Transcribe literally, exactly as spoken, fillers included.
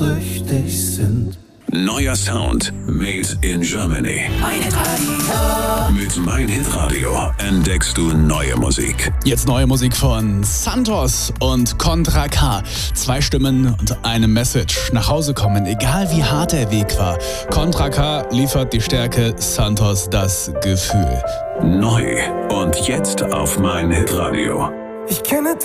süchtig sind. Neuer Sound made in Germany. Mein Hitradio. Mit Mein Hitradio entdeckst du neue Musik. Jetzt neue Musik von Santos und Contra K. Zwei Stimmen und eine Message. Nach Hause kommen, egal wie hart der Weg war. Contra K liefert die Stärke, Santos das Gefühl. Neu und jetzt auf Mein Hitradio. Ich kenne